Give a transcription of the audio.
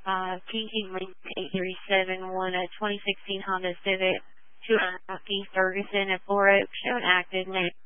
TT Link 8371, a 2016 Honda Civic, 2 Ferguson at 4 Oaks, showing active now.